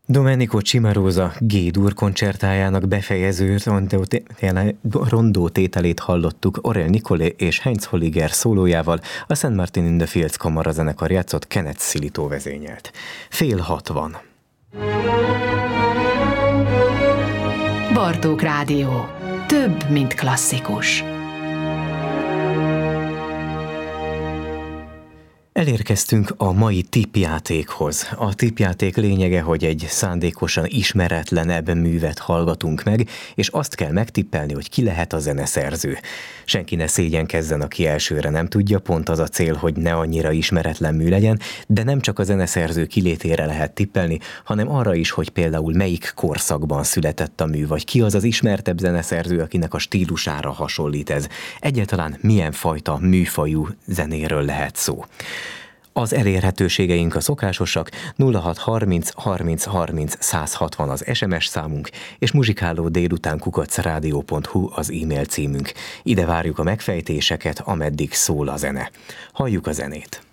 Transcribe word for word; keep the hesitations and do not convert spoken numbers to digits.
Domenico Cimarosa G-dur koncertájának befejező rondó tételét hallottuk Aurel Nicolé és Heinz Holliger szólójával, a Saint Martin in the Fields kamarazenekar játszott, Kenneth Szilitó vezényelt. Fél hat van. Bartók Rádió. Több, mint klasszikus. Elérkeztünk a mai tippjátékhoz. A tippjáték lényege, hogy egy szándékosan ismeretlenebb művet hallgatunk meg, és azt kell megtippelni, hogy ki lehet a zeneszerző. Senki ne szégyenkezzen, aki elsőre nem tudja, pont az a cél, hogy ne annyira ismeretlen mű legyen, de nem csak a zeneszerző kilétére lehet tippelni, hanem arra is, hogy például melyik korszakban született a mű, vagy ki az az ismertebb zeneszerző, akinek a stílusára hasonlít ez. Egyáltalán milyen fajta műfajú zenéről lehet szó. Az elérhetőségeink a szokásosak, nulla hat harminc harminc harminc száz hatvan az es em es számunk, és muzsikáló délután kukac rádió pont hu az e-mail címünk. Ide várjuk a megfejtéseket, ameddig szól a zene. Halljuk a zenét!